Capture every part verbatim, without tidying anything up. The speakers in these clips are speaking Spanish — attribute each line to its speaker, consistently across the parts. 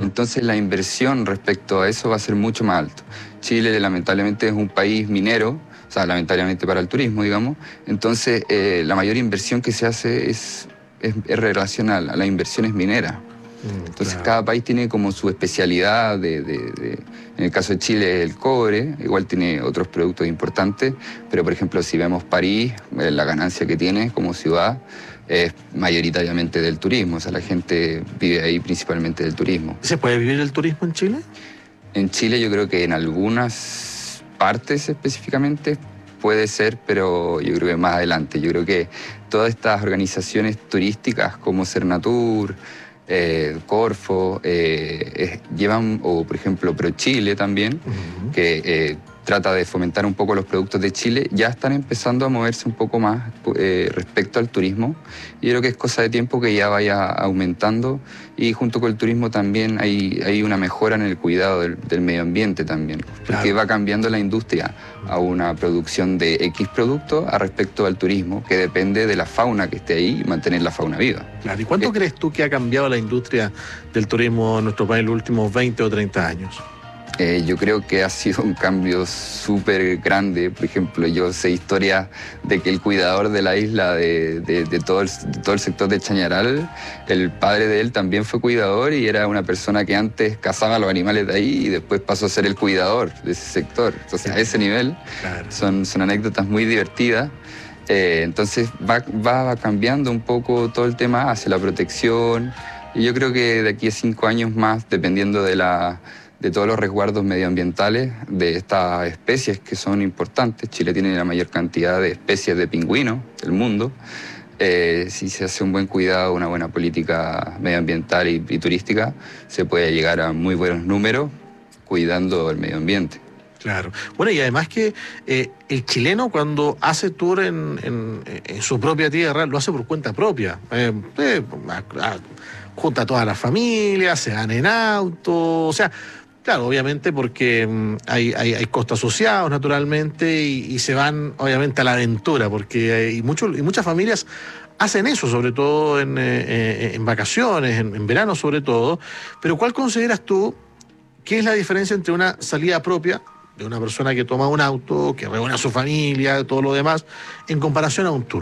Speaker 1: Entonces la inversión respecto a eso va a ser mucho más alto. Chile lamentablemente es un país minero, o sea, lamentablemente para el turismo, digamos. Entonces eh, la mayor inversión que se hace es, es, es relacional a las inversiones mineras.
Speaker 2: Mm,
Speaker 1: Entonces
Speaker 2: claro.
Speaker 1: cada país tiene como su especialidad, de, de, de, en el caso de Chile el cobre, igual tiene otros productos importantes, pero por ejemplo si vemos París, eh, la ganancia que tiene como ciudad es mayoritariamente del turismo, o sea la gente vive ahí principalmente del turismo.
Speaker 2: ¿Se puede vivir el turismo en Chile?
Speaker 1: En Chile yo creo que en algunas partes específicamente puede ser, pero yo creo que más adelante. Yo creo que todas estas organizaciones turísticas como Cernatur, eh, Corfo, eh, eh, llevan, o por ejemplo ProChile también, uh-huh. que eh, trata de fomentar un poco los productos de Chile, ya están empezando a moverse un poco más eh, respecto al turismo. Y yo creo que es cosa de tiempo que ya vaya aumentando, y junto con el turismo también hay, hay una mejora en el cuidado del, del medio ambiente también, porque claro. va cambiando la industria a una producción de X producto a respecto al turismo, que depende de la fauna que esté ahí y mantener la fauna viva.
Speaker 2: Claro. ¿Y cuánto eh, crees tú que ha cambiado la industria del turismo en nuestro país en los últimos veinte o treinta años?
Speaker 1: Eh, yo creo que ha sido un cambio súper grande. Por ejemplo, yo sé historias de que el cuidador de la isla, de, de, de, todo el, de todo el sector de Chañaral, el padre de él también fue cuidador y era una persona que antes cazaba a los animales de ahí y después pasó a ser el cuidador de ese sector. Entonces, a ese nivel claro. son, son anécdotas muy divertidas. Eh, entonces, va, va cambiando un poco todo el tema hacia la protección. Y yo creo que de aquí a cinco años más, dependiendo de la... de todos los resguardos medioambientales de estas especies que son importantes. Chile tiene la mayor cantidad de especies de pingüinos del mundo. Eh, si se hace un buen cuidado, una buena política medioambiental y, y turística, se puede llegar a muy buenos números cuidando el medio ambiente.
Speaker 2: Claro. Bueno, y además que eh, el chileno cuando hace tour en, en, en su propia tierra, lo hace por cuenta propia. Eh, eh, a, a, junta a toda la familia, se van en auto, o sea... Claro, obviamente porque um, hay, hay, hay costos asociados naturalmente y, y se van obviamente a la aventura, porque hay mucho, y muchas familias hacen eso, sobre todo en, eh, en vacaciones, en, en verano sobre todo. Pero ¿cuál consideras tú que es la diferencia entre una salida propia de una persona que toma un auto, que reúne a su familia, todo lo demás, en comparación a un tour?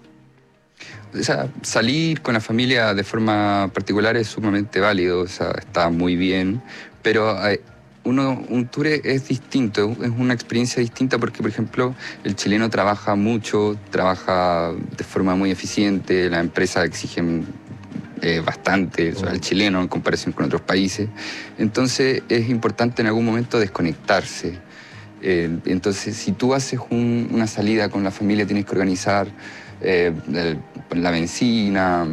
Speaker 1: O sea, salir con la familia de forma particular es sumamente válido, o sea, está muy bien, pero eh, uno, un tour es distinto, es una experiencia distinta porque, por ejemplo, el chileno trabaja mucho, trabaja de forma muy eficiente, las empresas exigen eh, bastante, o sea, el chileno en comparación con otros países, entonces es importante en algún momento desconectarse. Eh, entonces, si tú haces un, una salida con la familia, tienes que organizar eh, el, la benzina,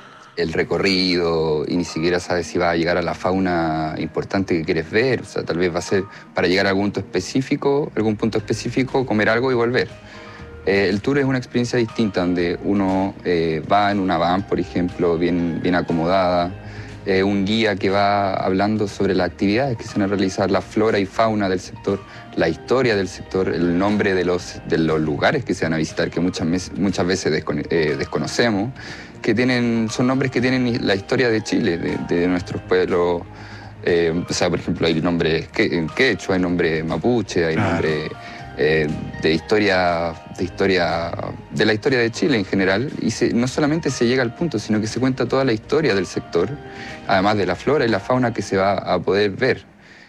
Speaker 1: el recorrido, y ni siquiera sabes si va a llegar a la fauna importante que quieres ver. O sea, tal vez va a ser para llegar a algún punto específico, algún punto específico, comer algo y volver. Eh, el tour es una experiencia distinta, donde uno eh, va en una van, por ejemplo, bien, bien acomodada, eh, un guía que va hablando sobre las actividades que se van a realizar, la flora y fauna del sector, la historia del sector, el nombre de los, de los lugares que se van a visitar, que muchas, muchas veces descono, eh, desconocemos, que tienen, son nombres que tienen la historia de Chile, de, de nuestros pueblos. Eh, o sea, por ejemplo, hay nombres en quechua, hay nombre mapuche, hay claro. nombre eh, de historia, de historia, de la historia de Chile en general, y se, no solamente se llega al punto, sino que se cuenta toda la historia del sector, además de la flora y la fauna que se va a poder ver.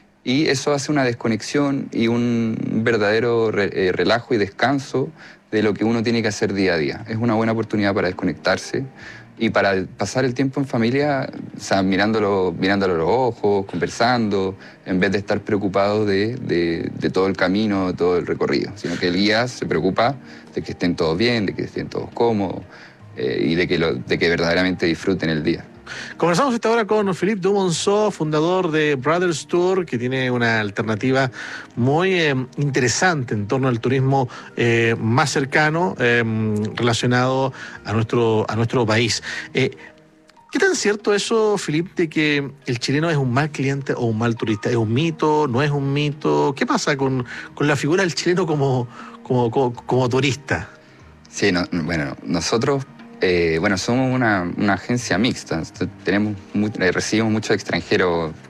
Speaker 1: Y eso hace una desconexión y un verdadero re, eh, relajo y descanso de lo que uno tiene que hacer día a día. Es una buena oportunidad para desconectarse y para pasar el tiempo en familia, o sea, mirándolo, mirándolo a los ojos, conversando, en vez de estar preocupado de, de, de todo el camino, de todo el recorrido, sino que el guía se preocupa de que estén todos bien, de que estén todos cómodos eh, y de que, lo, de que verdaderamente disfruten el día.
Speaker 2: Conversamos esta hora con Philippe Dumonceau, fundador de Brothers Tour, que tiene una alternativa muy eh, interesante en torno al turismo eh, más cercano eh, relacionado a nuestro, a nuestro país. Eh, ¿Qué tan cierto eso, Philippe, de que el chileno es un mal cliente o un mal turista? ¿Es un mito? ¿No es un mito? ¿Qué pasa con, con la figura del chileno como, como, como, como turista?
Speaker 1: Sí, no, bueno, nosotros... Eh, bueno, somos una, una agencia mixta, tenemos, recibimos muchos extranjeros